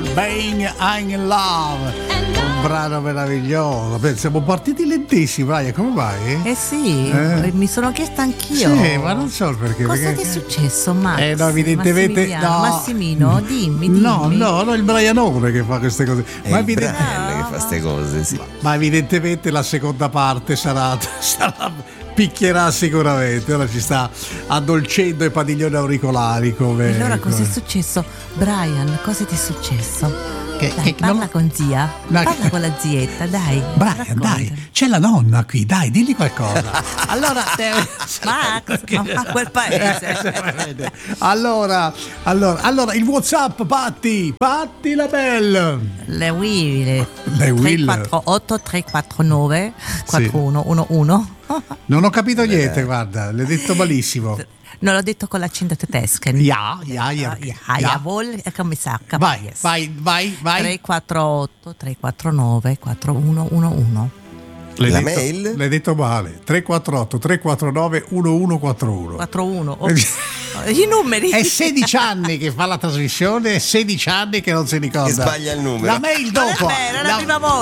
Being in Love, un brano meraviglioso. Beh, siamo partiti lentissimi, Brian, come mai? Sì, mi sono chiesta anch'io. Sì, ma non so perché. Cosa ti è successo, Max? No, evidentemente no. Massimino, dimmi. No, il Brianone che fa queste cose. Ma il Brian che fa queste cose, sì. Ma evidentemente la seconda parte sarà picchierà sicuramente. Ora ci sta addolcendo i padiglioni auricolari come. Allora cosa è successo? Brian, cosa ti è successo? Parla con zia, parla con la zietta, dai. Brian, dai, c'è la nonna qui, dai, digli qualcosa. Allora Max, a quel paese. Allora, il WhatsApp, Patti la Belle. Le Will 348 349 4111. Non ho capito niente, guarda, l'hai detto malissimo. Non l'ho detto con l'accento tedesco. Jawohl, come sa. Vai. 348 349 4111. L'hai detto male. 348 349 1141. 41. I numeri. È 16 anni che fa la trasmissione, 16 anni che non si ricorda. Che sbaglia il numero. La mail dopo. Era la prima volta.